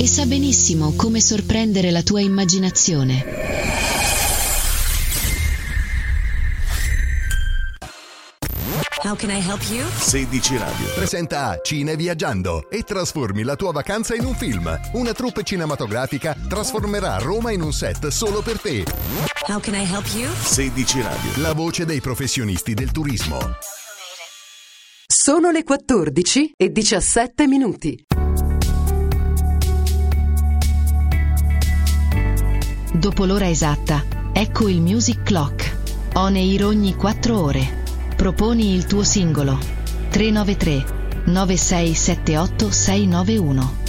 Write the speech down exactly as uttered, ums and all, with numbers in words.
e sa benissimo come sorprendere la tua immaginazione. How can I help you? sedici Radio presenta Cine Viaggiando e trasformi la tua vacanza in un film. Una troupe cinematografica trasformerà Roma in un set solo per te. How can I help you? sedici Radio, la voce dei professionisti del turismo. Sono le quattordici e diciassette minuti. Dopo l'ora esatta, ecco il Music Clock. On air ogni quattro ore. Proponi il tuo singolo. tre nove tre nove sei sette otto sei nove uno.